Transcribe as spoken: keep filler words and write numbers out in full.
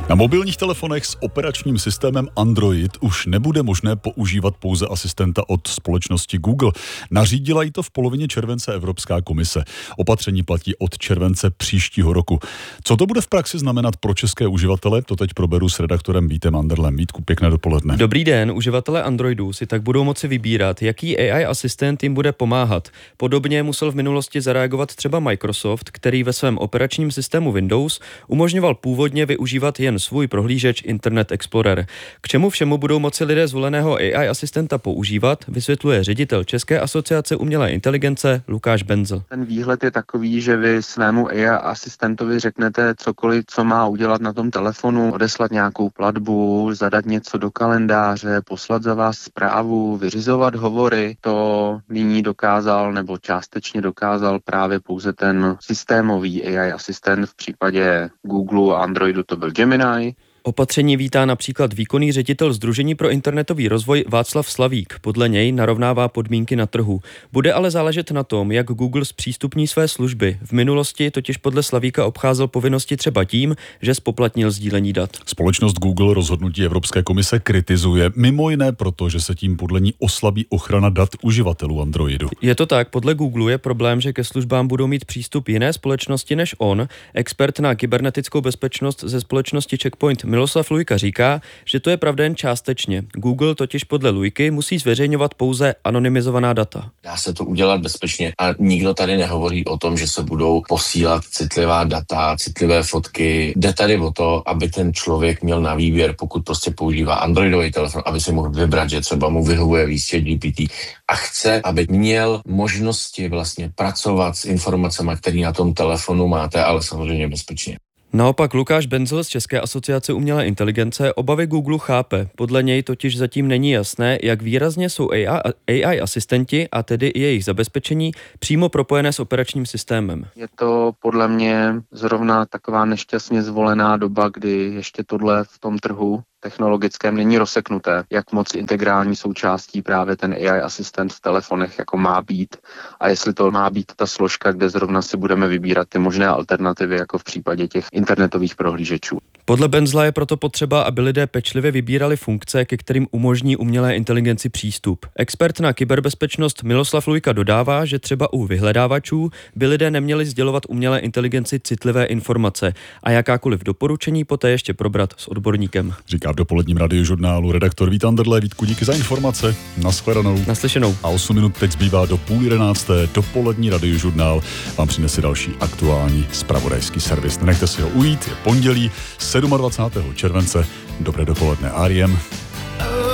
Na mobilních telefonech s operačním systémem Android už nebude možné používat pouze asistenta od společnosti Google. Nařídila jí to v polovině července Evropská komise. Opatření platí od července příštího roku. Co to bude v praxi znamenat pro české uživatele? To teď proberu s redaktorem Vítem Anderlem. Vítku, pěkné dopoledne. Dobrý den. Uživatelé Androidu si tak budou moci vybírat, jaký A I asistent jim bude pomáhat. Podobně musel v minulosti zareagovat třeba Microsoft, který ve svém operačním systému Windows umožňoval původně využívat jen svůj prohlížeč Internet Explorer. K čemu všemu budou moci lidé zvoleného A I asistenta používat, vysvětluje ředitel České asociace umělé inteligence Lukáš Benzl. Ten výhled je takový, že vy svému A I asistentovi řeknete cokoliv, co má udělat na tom telefonu, odeslat nějakou platbu, zadat něco do kalendáře, poslat za vás zprávu, vyřizovat hovory. To nyní dokázal nebo částečně dokázal právě pouze ten systémový A I asistent. V případě Google a Androidu to byl Gemini. Opatření vítá například výkonný ředitel Sdružení pro internetový rozvoj Václav Slavík. Podle něj narovnává podmínky na trhu. Bude ale záležet na tom, jak Google zpřístupní své služby. V minulosti totiž podle Slavíka obcházel povinnosti třeba tím, že zpoplatnil sdílení dat. Společnost Google rozhodnutí Evropské komise kritizuje, mimo jiné proto, že se tím podle ní oslabí ochrana dat uživatelů Androidu. Je to tak, podle Google je problém, že ke službám budou mít přístup jiné společnosti než on. Expert na kybernetickou bezpečnost ze společnosti Checkpoint Miloslav Lujka říká, že to je pravda jen částečně. Google totiž podle Lujky musí zveřejňovat pouze anonymizovaná data. Dá se to udělat bezpečně a nikdo tady nehovoří o tom, že se budou posílat citlivá data, citlivé fotky. Jde tady o to, aby ten člověk měl na výběr, pokud prostě používá Androidový telefon, aby si mohl vybrat, že třeba mu vyhovuje víc G P T a chce, aby měl možnosti vlastně pracovat s informacemi, které na tom telefonu máte, ale samozřejmě bezpečně. Naopak Lukáš Benzl z České asociace umělé inteligence obavy Google chápe. Podle něj totiž zatím není jasné, jak výrazně jsou A I asistenti a tedy i jejich zabezpečení přímo propojené s operačním systémem. Je to podle mě zrovna taková nešťastně zvolená doba, kdy ještě tohle v tom trhu technologickém není rozseknuté, jak moc integrální součástí právě ten A I asistent v telefonech jako má být a jestli to má být ta složka, kde zrovna si budeme vybírat ty možné alternativy jako v případě těch internetových prohlížečů. Podle Benzla je proto potřeba, aby lidé pečlivě vybírali funkce, ke kterým umožní umělé inteligenci přístup. Expert na kyberbezpečnost Miloslav Lujka dodává, že třeba u vyhledávačů by lidé neměli sdělovat umělé inteligenci citlivé informace a jakákoliv doporučení poté ještě probrat s odborníkem. Říká v dopoledním radiožurnálu redaktor Vít Anderle. Vítku, díky za informace. Nashledanou. Naslyšenou. A osm minut teď zbývá do půl jedenácté. Dopolední radiožurnál vám přinese další aktuální zpravodajský servis. Nenechte si ho ujít, je pondělí dvacátého sedmého července. Dobré dopoledne, R E M.